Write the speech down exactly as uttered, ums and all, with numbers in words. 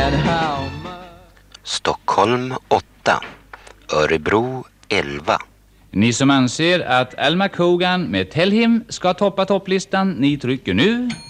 and how much. Stockholm åtta, Örebro elva. Ni som anser att Al McCougan med Tell Him ska toppa topplistan, ni trycker nu.